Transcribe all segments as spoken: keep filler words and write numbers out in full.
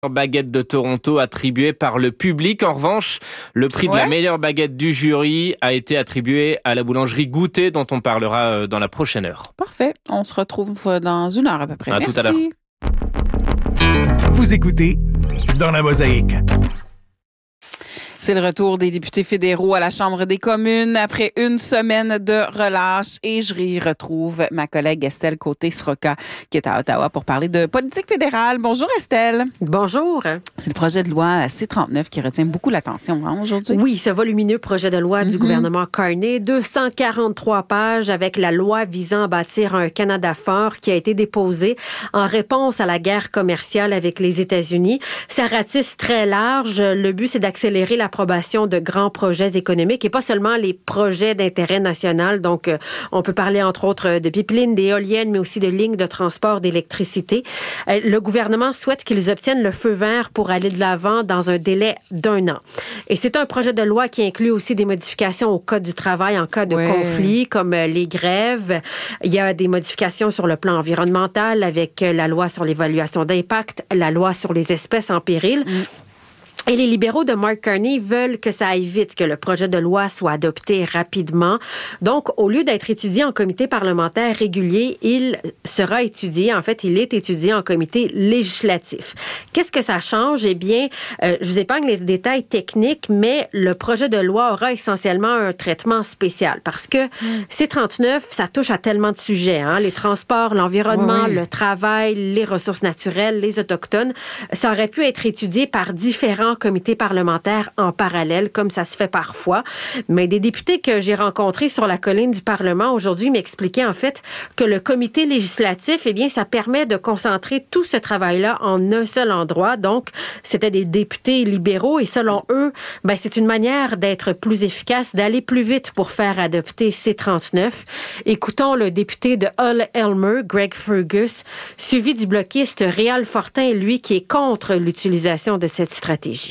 Baguette de Toronto attribuée par le public. En revanche, le prix de ouais. la meilleure baguette du jury a été attribué à la boulangerie Goûter, dont on parlera dans la prochaine heure. Parfait. On se retrouve dans une heure à peu près. À Merci. tout à l'heure. Vous écoutez Dans la Mosaïque. C'est le retour des députés fédéraux à la Chambre des communes après une semaine de relâche et je y retrouve ma collègue Estelle Côté-Sroka qui est à Ottawa pour parler de politique fédérale. Bonjour Estelle. Bonjour. C'est le projet de loi C trente-neuf qui retient beaucoup l'attention hein, aujourd'hui. Oui, ce volumineux projet de loi mm-hmm. du gouvernement Carney, deux cent quarante-trois pages avec la loi visant à bâtir un Canada fort qui a été déposée en réponse à la guerre commerciale avec les États-Unis. Ça ratisse très large. Le but, c'est d'accélérer la approbation de grands projets économiques et pas seulement les projets d'intérêt national. Donc, euh, on peut parler entre autres de pipelines, d'éoliennes, mais aussi de lignes de transport d'électricité. Euh, le gouvernement souhaite qu'ils obtiennent le feu vert pour aller de l'avant dans un délai d'un an. Et c'est un projet de loi qui inclut aussi des modifications au Code du travail en cas de ouais. conflit, comme euh, les grèves. Il y a des modifications sur le plan environnemental avec euh, la loi sur l'évaluation d'impact, la loi sur les espèces en péril. Mm. Et les libéraux de Mark Carney veulent que ça aille vite, que le projet de loi soit adopté rapidement. Donc, au lieu d'être étudié en comité parlementaire régulier, il sera étudié, en fait, il est étudié en comité législatif. Qu'est-ce que ça change? Eh bien, euh, je vous épargne les détails techniques, mais le projet de loi aura essentiellement un traitement spécial parce que mm. C trente-neuf, ça touche à tellement de sujets, hein, les transports, l'environnement, oui. le travail, les ressources naturelles, les autochtones. Ça aurait pu être étudié par différents comité parlementaire en parallèle, comme ça se fait parfois. Mais des députés que j'ai rencontrés sur la colline du Parlement aujourd'hui m'expliquaient en fait que le comité législatif, eh bien, ça permet de concentrer tout ce travail-là en un seul endroit. Donc, c'était des députés libéraux et selon eux, ben, c'est une manière d'être plus efficace, d'aller plus vite pour faire adopter C trente-neuf. Écoutons le député de Hull-Elmer, Greg Fergus, suivi du bloquiste Réal Fortin, lui, qui est contre l'utilisation de cette stratégie.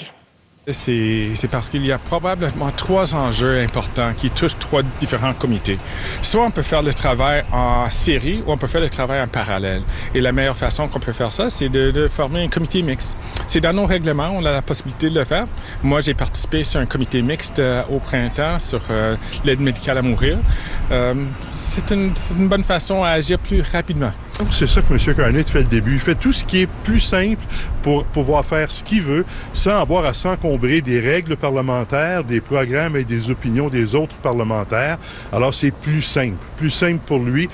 C'est, c'est parce qu'il y a probablement trois enjeux importants qui touchent trois différents comités. Soit on peut faire le travail en série ou on peut faire le travail en parallèle. Et la meilleure façon qu'on peut faire ça, c'est de, de former un comité mixte. C'est dans nos règlements, on a la possibilité de le faire. Moi, j'ai participé sur un comité mixte euh, au printemps sur euh, l'aide médicale à mourir. Euh, c'est, une, c'est une bonne façon à agir plus rapidement. C'est ça que M. Carney fait le début. Il fait tout ce qui est plus simple pour pouvoir faire ce qu'il veut sans avoir à s'encombrer des règles parlementaires, des programmes et des opinions des autres parlementaires. Alors, c'est plus simple. Plus simple pour lui.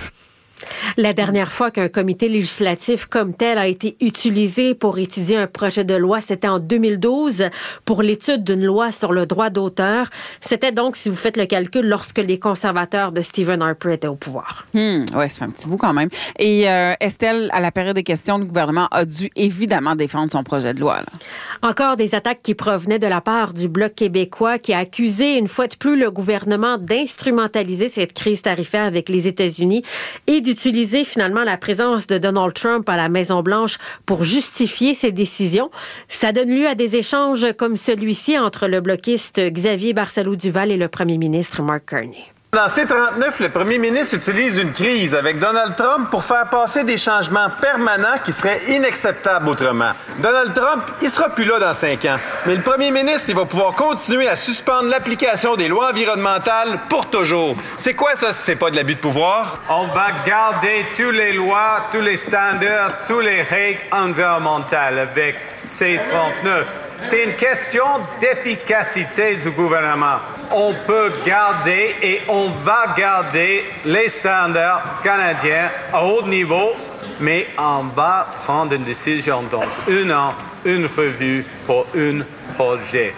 La dernière fois qu'un comité législatif comme tel a été utilisé pour étudier un projet de loi, c'était en deux mille douze pour l'étude d'une loi sur le droit d'auteur. C'était donc, si vous faites le calcul, lorsque les conservateurs de Stephen Harper étaient au pouvoir. Hum, oui, c'est un petit bout quand même. Et euh, Estelle, à la période des questions, le gouvernement a dû évidemment défendre son projet de loi. Là. Encore des attaques qui provenaient de la part du Bloc québécois qui a accusé une fois de plus le gouvernement d'instrumentaliser cette crise tarifaire avec les États-Unis et d'utiliser finalement la présence de Donald Trump à la Maison-Blanche pour justifier ses décisions. Ça donne lieu à des échanges comme celui-ci entre le bloquiste Xavier Barcelou-Duval et le premier ministre Mark Carney. Dans C trente-neuf, le premier ministre utilise une crise avec Donald Trump pour faire passer des changements permanents qui seraient inacceptables autrement. Donald Trump, il sera plus là dans cinq ans. Mais le premier ministre, il va pouvoir continuer à suspendre l'application des lois environnementales pour toujours. C'est quoi ça si c'est pas de l'abus de pouvoir? On va garder toutes les lois, tous les standards, toutes les règles environnementales avec C trente-neuf. C'est une question d'efficacité du gouvernement. On peut garder et on va garder les standards canadiens à haut niveau, mais on va prendre une décision dans un an, une revue pour un projet.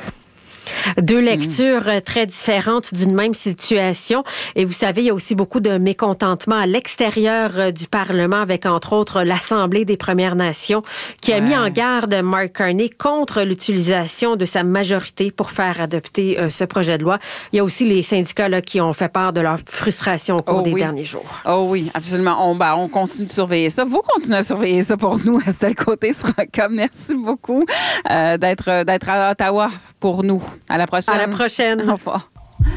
Deux lectures mmh. très différentes d'une même situation. Et vous savez, il y a aussi beaucoup de mécontentement à l'extérieur du Parlement avec, entre autres, l'Assemblée des Premières Nations qui ouais. a mis en garde Mark Carney contre l'utilisation de sa majorité pour faire adopter euh, ce projet de loi. Il y a aussi les syndicats là, qui ont fait part de leur frustration au cours oh, des oui. derniers jours. Oh oui, absolument. On, ben, on continue de surveiller ça. Vous continuez à surveiller ça pour nous, Estelle Côté-Sroka. Merci beaucoup euh, d'être, d'être à Ottawa pour nous. À la prochaine. À la prochaine. Au revoir.